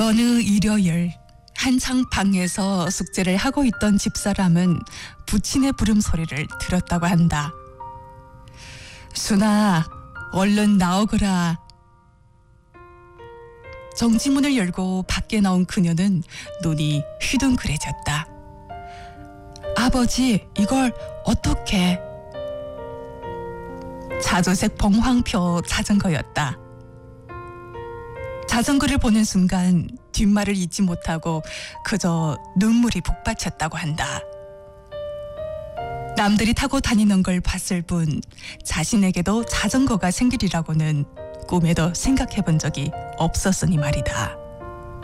어느 일요일 한창 방에서 숙제를 하고 있던 집사람은 부친의 부름소리를 들었다고 한다. 순아, 얼른 나오거라. 정지문을 열고 밖에 나온 그녀는 눈이 휘둥그레졌다. 아버지, 이걸 어떻게? 자조색 봉황표 자전거였다. 자전거를 보는 순간 뒷말을 잊지 못하고 그저 눈물이 북받쳤다고 한다. 남들이 타고 다니는 걸 봤을 뿐 자신에게도 자전거가 생기리라고는 꿈에도 생각해 본 적이 없었으니 말이다.